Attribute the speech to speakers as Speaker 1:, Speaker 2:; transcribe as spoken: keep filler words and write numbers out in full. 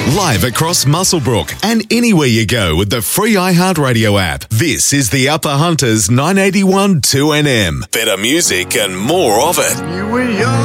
Speaker 1: Live across Muswellbrook and anywhere you go with the free iHeartRadio app. This is the Upper Hunters nine eighty-one two N M. Better music and more of it.
Speaker 2: You were young.